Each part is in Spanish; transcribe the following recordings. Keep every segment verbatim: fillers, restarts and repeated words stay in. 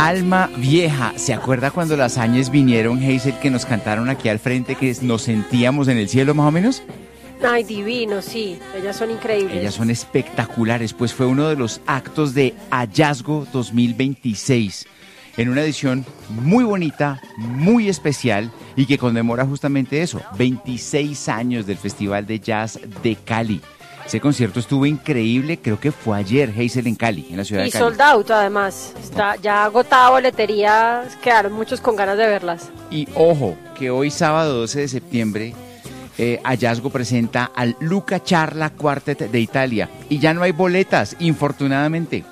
Alma Vieja. ¿Se acuerda cuando las Áñez vinieron, Hazel, que nos cantaron aquí al frente, que nos sentíamos en el cielo más o menos? Ay, divino, sí, ellas son increíbles. Ellas son espectaculares, pues fue uno de los actos de Hallazgo dos mil veintiséis, en una edición muy bonita, muy especial y que conmemora justamente eso, veintiséis años del Festival de Jazz de Cali. Ese concierto estuvo increíble, creo que fue ayer, Hazel, en Cali, en la ciudad y de Cali. Y sold out, además, está ya agotada boletería, quedaron muchos con ganas de verlas. Y ojo, que hoy sábado doce de septiembre, eh, Hallazgo presenta al Luca Charla Quartet de Italia, y ya no hay boletas, infortunadamente.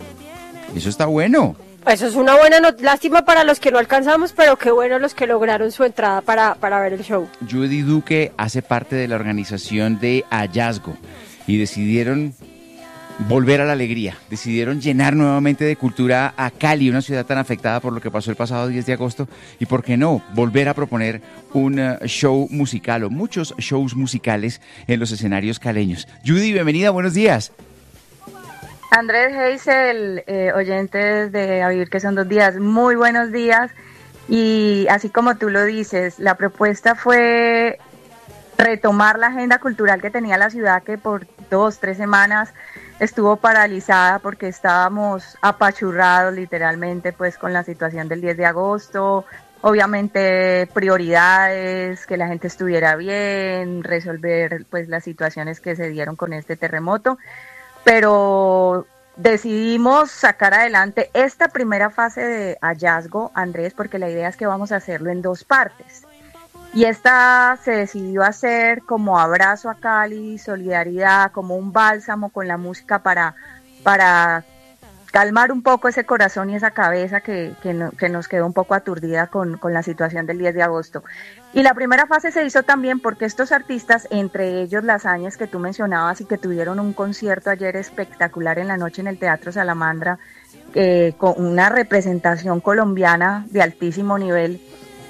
Eso está bueno. Eso es una buena not- lástima para los que no alcanzamos, pero qué bueno los que lograron su entrada para, para ver el show. Judy Duque hace parte de la organización de Hallazgo y decidieron volver a la alegría, decidieron llenar nuevamente de cultura a Cali, una ciudad tan afectada por lo que pasó el pasado diez de agosto, y por qué no, volver a proponer un uh, show musical o muchos shows musicales en los escenarios caleños. Judy, bienvenida, buenos días. Andrés, Hazel, eh, oyentes de A Vivir que son dos días, muy buenos días. Y así como tú lo dices, la propuesta fue retomar la agenda cultural que tenía la ciudad, que por dos, tres semanas estuvo paralizada porque estábamos apachurrados literalmente pues con la situación del diez de agosto, obviamente prioridades, que la gente estuviera bien, resolver pues las situaciones que se dieron con este terremoto. Pero decidimos sacar adelante esta primera fase de Hallazgo, Andrés, porque la idea es que vamos a hacerlo en dos partes. Y esta se decidió hacer como abrazo a Cali, solidaridad, como un bálsamo con la música para, para calmar un poco ese corazón y esa cabeza que, que, no, que nos quedó un poco aturdida con, con la situación del diez de agosto. Y la primera fase se hizo también porque estos artistas, entre ellos las Áñez que tú mencionabas y que tuvieron un concierto ayer espectacular en la noche en el Teatro Salamandra, eh, con una representación colombiana de altísimo nivel,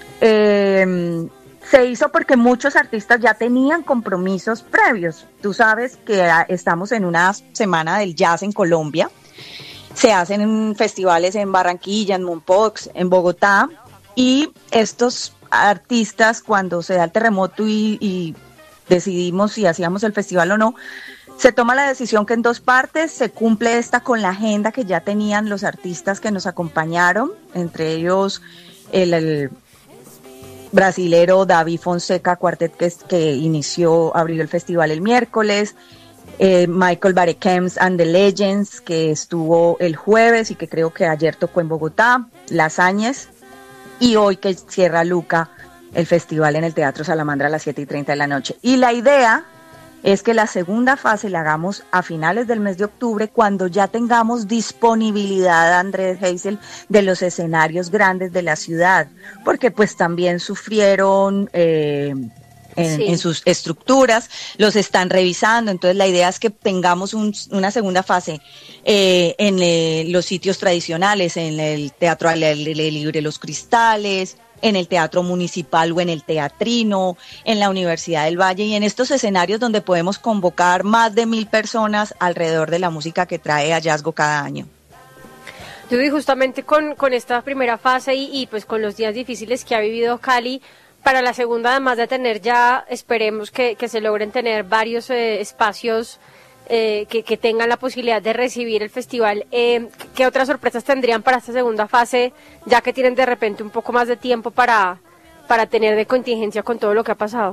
eh, se hizo porque muchos artistas ya tenían compromisos previos. Tú sabes que estamos en una semana del jazz en Colombia. Se hacen festivales en Barranquilla, en Mompox, en Bogotá, y estos artistas, cuando se da el terremoto y, y decidimos si hacíamos el festival o no, se toma la decisión que en dos partes se cumple esta con la agenda que ya tenían los artistas que nos acompañaron, entre ellos el, el brasilero David Fonseca Quartet, que, que inició, abrió el festival el miércoles, Eh, Michael Barekems and the Legends, que estuvo el jueves y que creo que ayer tocó en Bogotá, Las Áñez, y hoy que cierra Luca el festival en el Teatro Salamandra a las siete y treinta de la noche. Y la idea es que la segunda fase la hagamos a finales del mes de octubre, cuando ya tengamos disponibilidad, Andrés, Hazel, de los escenarios grandes de la ciudad, porque pues también sufrieron eh, En, sí. en sus estructuras, los están revisando, entonces la idea es que tengamos un, una segunda fase eh, en eh, los sitios tradicionales, en el Teatro al aire libre Los Cristales, en el Teatro Municipal o en el Teatrino, en la Universidad del Valle, y en estos escenarios donde podemos convocar más de mil personas alrededor de la música que trae Hallazgo cada año. Yo vi justamente con, con esta primera fase y, y pues con los días difíciles que ha vivido Cali, para la segunda, además de tener ya, esperemos que, que se logren tener varios eh, espacios eh, que, que tengan la posibilidad de recibir el festival. Eh, ¿Qué otras sorpresas tendrían para esta segunda fase, ya que tienen de repente un poco más de tiempo para, para tener de contingencia con todo lo que ha pasado?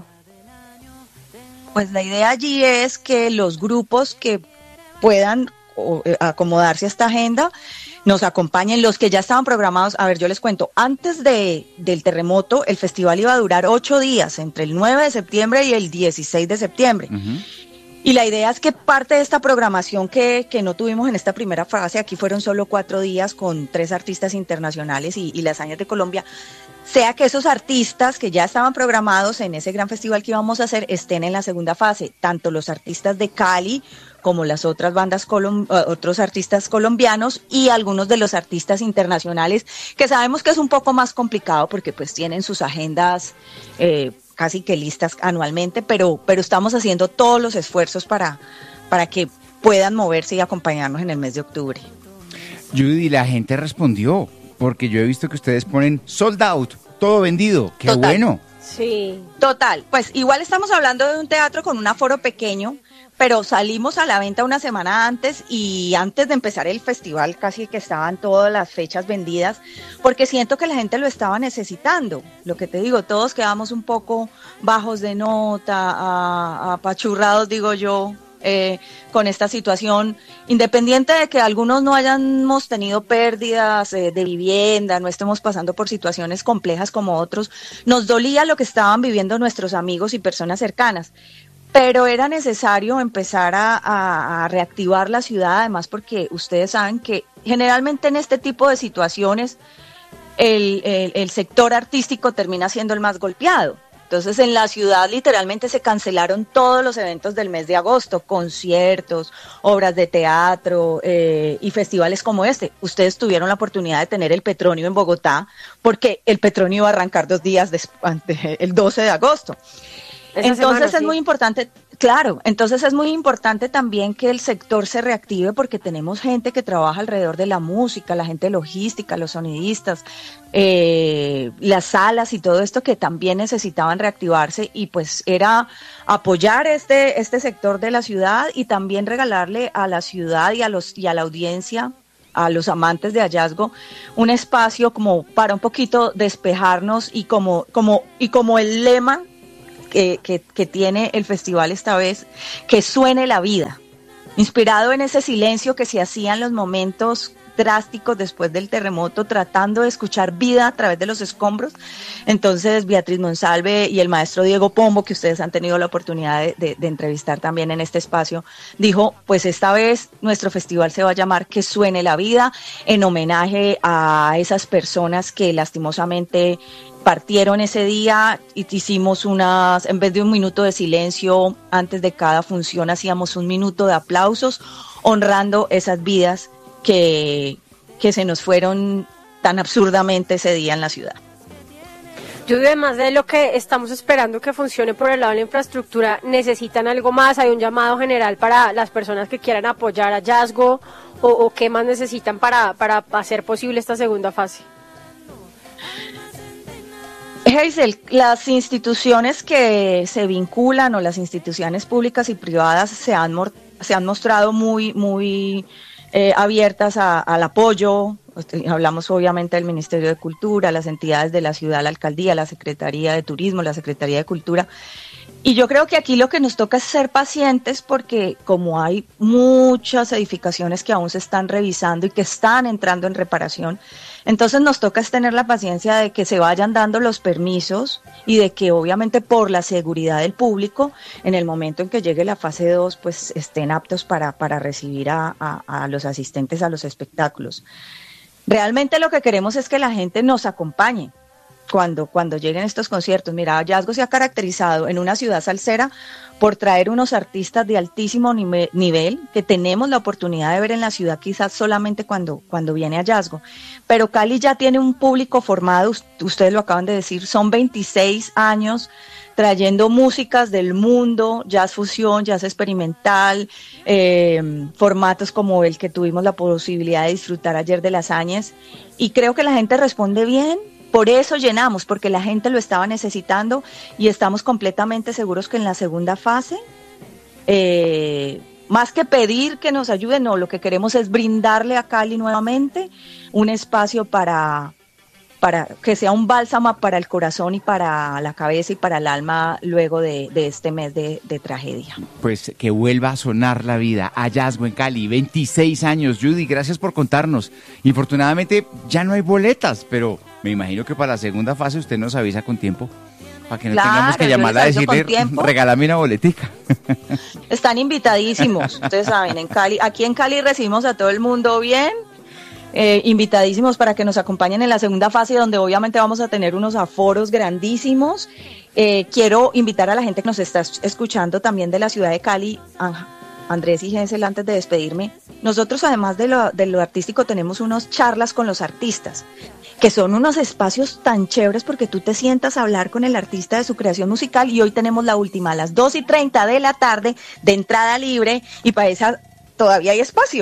Pues la idea allí es que los grupos que puedan o, eh, acomodarse a esta agenda nos acompañen, los que ya estaban programados. A ver, yo les cuento, antes de del terremoto, el festival iba a durar ocho días, entre el nueve de septiembre y el dieciséis de septiembre. Uh-huh. Y la idea es que parte de esta programación que, que no tuvimos en esta primera fase, aquí fueron solo cuatro días con tres artistas internacionales y, y las Áñez de Colombia, sea que esos artistas que ya estaban programados en ese gran festival que íbamos a hacer estén en la segunda fase, tanto los artistas de Cali como las otras bandas, colom- otros artistas colombianos y algunos de los artistas internacionales, que sabemos que es un poco más complicado porque pues tienen sus agendas eh, casi que listas anualmente, pero, pero estamos haciendo todos los esfuerzos para, para que puedan moverse y acompañarnos en el mes de octubre. Judy, la gente respondió. porque yo he visto que ustedes ponen sold out, todo vendido. ¡Qué Total. bueno! Sí. Total, pues igual estamos hablando de un teatro con un aforo pequeño, pero salimos a la venta una semana antes y antes de empezar el festival casi que estaban todas las fechas vendidas, porque siento que la gente lo estaba necesitando. Lo que te digo, todos quedamos un poco bajos de nota, a- apachurrados, digo yo, eh, con esta situación, independiente de que algunos no hayamos tenido pérdidas eh, de vivienda, no estemos pasando por situaciones complejas como otros, nos dolía lo que estaban viviendo nuestros amigos y personas cercanas. Pero era necesario empezar a, a- a reactivar la ciudad, además porque ustedes saben que generalmente en este tipo de situaciones el, el- el sector artístico termina siendo el más golpeado. Entonces en la ciudad literalmente se cancelaron todos los eventos del mes de agosto, conciertos, obras de teatro eh, y festivales como este. Ustedes tuvieron la oportunidad de tener el Petronio en Bogotá, porque el Petronio iba a arrancar dos días después, el doce de agosto. Esa Entonces semana, es sí. muy importante, claro, entonces es muy importante también que el sector se reactive porque tenemos gente que trabaja alrededor de la música, la gente logística, los sonidistas, eh, las salas y todo esto que también necesitaban reactivarse y pues era apoyar este, este sector de la ciudad y también regalarle a la ciudad y a los y a la audiencia, a los amantes de hallazgo, un espacio como para un poquito despejarnos y como, como, y como el lema Que, que, que tiene el festival esta vez, que suene la vida, inspirado en ese silencio que se hacía en los momentos drásticos después del terremoto, tratando de escuchar vida a través de los escombros. Entonces Beatriz Monsalve y el maestro Diego Pombo, que ustedes han tenido la oportunidad de, de, de entrevistar también en este espacio, dijo, pues esta vez nuestro festival se va a llamar Que Suene la Vida, en homenaje a esas personas que lastimosamente partieron ese día y hicimos unas, en vez de un minuto de silencio antes de cada función, hacíamos un minuto de aplausos honrando esas vidas que, que se nos fueron tan absurdamente ese día en la ciudad. Yo además de lo que estamos esperando que funcione por el lado de la infraestructura, necesitan algo más, hay un llamado general para las personas que quieran apoyar a Hallazgo o, o qué más necesitan para, para hacer posible esta segunda fase. Hazel, las instituciones que se vinculan o las instituciones públicas y privadas se han, mor- se han mostrado muy, muy eh, abiertas a- al apoyo. Hablamos obviamente del Ministerio de Cultura, las entidades de la ciudad, la alcaldía, la Secretaría de Turismo, la Secretaría de Cultura. Y yo creo que aquí lo que nos toca es ser pacientes porque como hay muchas edificaciones que aún se están revisando y que están entrando en reparación, entonces nos toca es tener la paciencia de que se vayan dando los permisos y de que obviamente por la seguridad del público, en el momento en que llegue la fase dos, pues estén aptos para, para recibir a, a, a los asistentes a los espectáculos. Realmente lo que queremos es que la gente nos acompañe. Cuando, cuando lleguen estos conciertos. Mira, Hallazgo se ha caracterizado en una ciudad salsera por traer unos artistas de altísimo nive- nivel que tenemos la oportunidad de ver en la ciudad quizás solamente cuando, cuando viene Hallazgo. Pero Cali ya tiene un público formado, ustedes lo acaban de decir, son veintiséis años trayendo músicas del mundo, jazz fusión, jazz experimental, eh, formatos como el que tuvimos la posibilidad de disfrutar ayer de Las Áñez. Y creo que la gente responde bien. Por eso llenamos, porque la gente lo estaba necesitando y estamos completamente seguros que en la segunda fase, eh, más que pedir que nos ayuden, no, lo que queremos es brindarle a Cali nuevamente un espacio para, para que sea un bálsamo para el corazón y para la cabeza y para el alma luego de, de este mes de, de tragedia. Pues que vuelva a sonar la vida. Hallazgo en Cali, veintiséis años. Judy, gracias por contarnos. Infortunadamente ya no hay boletas, pero me imagino que para la segunda fase usted nos avisa con tiempo, para que no Claro, tengamos que yo llamarla a les aviso con decirle, tiempo. regálame una boletica. Están invitadísimos, ustedes saben, en Cali, aquí en Cali recibimos a todo el mundo bien, eh, invitadísimos para que nos acompañen en la segunda fase, donde obviamente vamos a tener unos aforos grandísimos. Eh, quiero invitar a la gente que nos está escuchando también de la ciudad de Cali, a Andrés y Gensel, antes de despedirme. Nosotros, además de lo, de lo artístico, tenemos unas charlas con los artistas, que son unos espacios tan chéveres porque tú te sientas a hablar con el artista de su creación musical, y hoy tenemos la última a las dos y treinta de la tarde de entrada libre, y para esa todavía hay espacio.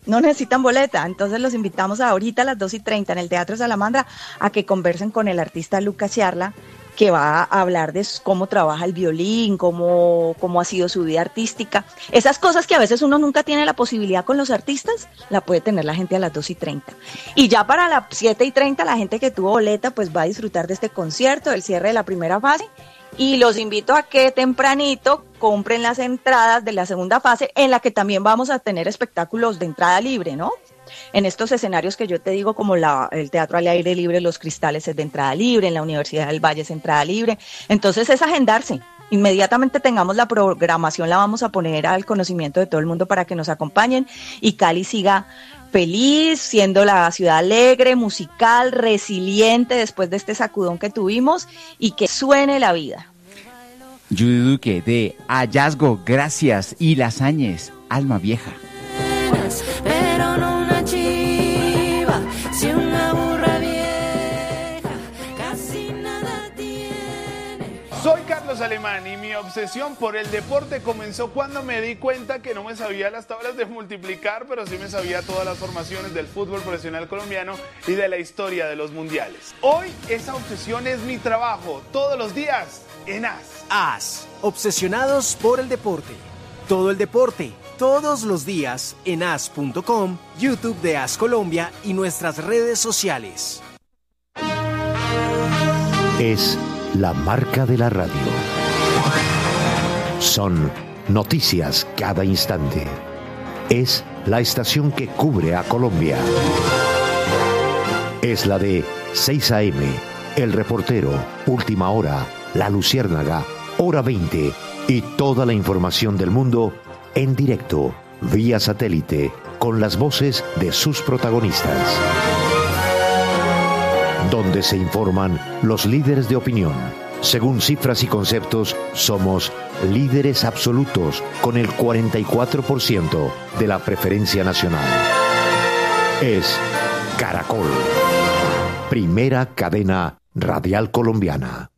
no necesitan boleta. Entonces los invitamos ahorita a las dos y treinta en el Teatro Salamandra a que conversen con el artista Lucas Ciarla, que va a hablar de cómo trabaja el violín, cómo, cómo ha sido su vida artística. Esas cosas que a veces uno nunca tiene la posibilidad con los artistas, la puede tener la gente a las dos y treinta. Y ya para las siete y treinta, la gente que tuvo boleta pues va a disfrutar de este concierto, del cierre de la primera fase. Y los invito a que tempranito compren las entradas de la segunda fase, en la que también vamos a tener espectáculos de entrada libre, ¿no? En estos escenarios que yo te digo, como la, el Teatro al Aire Libre, Los Cristales es de entrada libre, en la Universidad del Valle es entrada libre. Entonces es agendarse. Inmediatamente tengamos la programación, la vamos a poner al conocimiento de todo el mundo para que nos acompañen y Cali siga feliz, siendo la ciudad alegre, musical, resiliente después de este sacudón que tuvimos y que suene la vida. Judy Duque de Hallazgo, gracias. Y Lasañez, Alma Vieja. Pero no una chiva, si una burra vieja, casi nada tiene. Soy Carlos Alemán y mi obsesión por el deporte comenzó cuando me di cuenta que no me sabía las tablas de multiplicar, pero sí me sabía todas las formaciones del fútbol profesional colombiano y de la historia de los mundiales. Hoy esa obsesión es mi trabajo, todos los días en A S. A S, obsesionados por el deporte. Todo el deporte, todos los días en A S punto com, YouTube de A S Colombia y nuestras redes sociales. Es la marca de la radio. Son noticias cada instante. Es la estación que cubre a Colombia. Es la de seis a eme, El Reportero, Última Hora, La Luciérnaga, Hora veinte y toda la información del mundo en directo, vía satélite, con las voces de sus protagonistas. Donde se informan los líderes de opinión. Según cifras y conceptos, somos líderes absolutos con el cuarenta y cuatro por ciento de la preferencia nacional. Es Caracol, primera cadena radial colombiana.